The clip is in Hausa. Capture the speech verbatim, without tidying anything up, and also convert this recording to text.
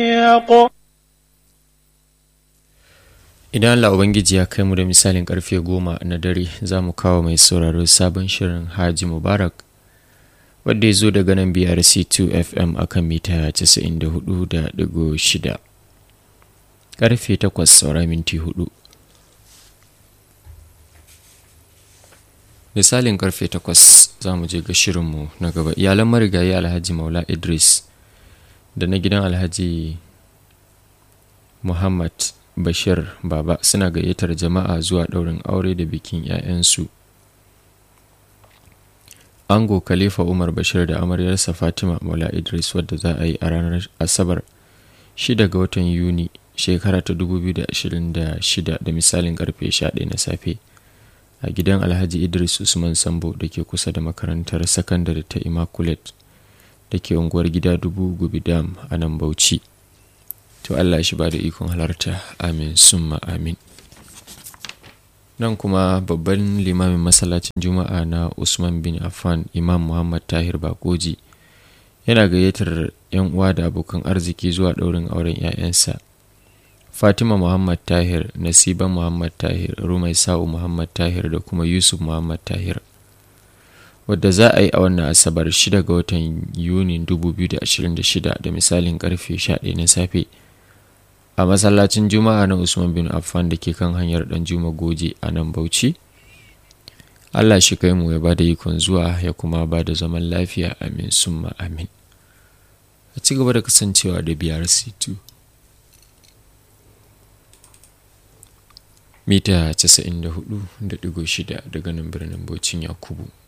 Idan Allah Ubangiji ya kai mu da misalin karfe goma na dare za mu kawo mai sauraro sabon shirin Haji Mubarak wadda ya zo daga nan B R C two F M akan mita casa'in da hudu da digo shida. Karfe takwas saura minti hudu. Misalin karfe takwas za mu je ga shirinmu na gaba. Iyalan marigayi Alhaji Maula Idris da na gidan Alhaji Muhammad Bashir Baba suna gayyatar jama'a zuwa ɗaurin aure da bikin 'ya'yansu. Ango Khalifa Umar Bashir da amaryarsa Fatima Maula Idris wadda za a yi a ranar Asabar shida ga watan Yuni shekara ta dubu biyu da ashirin da shida da misalin karfe sha ɗaya na safe a gidan Alhaji Idris Usman Sambo da ke kusa da makarantar sakandare ta Immaculate da ke unguwar Gida Dubu Gubidam a nan Bauchi. To Allah shi ba da ikon halarta, amin summa amin. Nan kuma babban limamin masallacin Juma'a na Usman bin Affan Imam Muhammad Tahir Bakoji yana gayyatar 'yan uwa da abokan arziki zuwa ɗaurin auren 'ya'yansa. Fatima Muhammad Tahir, Nasiba Muhammad Tahir, Rumai Sa'u Muhammad Tahir da kuma Yusuf Muhammad Tahir. Wadda za a yi a wannan Asabar shida ga watan Yuni dubu biyu da ashirin da shida da misalin karfe sha ɗaya na safe. A masallacin Juma'a na Usman bin Affan da ke kan hanyar Dan Juma Goje a nan Bauchi. Allah shi kai mu ya bada ikon zuwa ya kuma bada zaman lafiya, amin summa amin. A ci gaba da kasancewa da B R C two mita casa'in da hudu da digo shida daga nan birnin Bauchin Yakubu.